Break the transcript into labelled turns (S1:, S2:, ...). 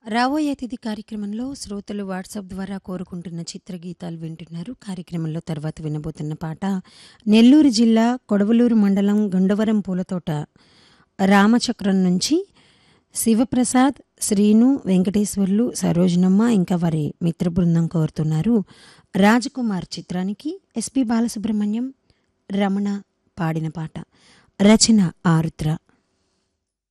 S1: రాబోయే అతిథి కార్యక్రమంలో శ్రోతలు వాట్సాప్ ద్వారా కోరుకుంటున్న చిత్రగీతాలు వింటున్నారు. కార్యక్రమంలో తర్వాత వినబోతున్న పాట నెల్లూరు జిల్లా కొడవలూరు మండలం గండవరం పూలతోట రామచక్రం నుంచి శివప్రసాద్, శ్రీను, వెంకటేశ్వర్లు, సరోజనమ్మ ఇంకా వారి మిత్ర బృందం కోరుతున్నారు. రాజకుమార్ చిత్రానికి ఎస్పి బాలసుబ్రహ్మణ్యం, రమణ పాడిన పాట. రచన ఆరుద్ర.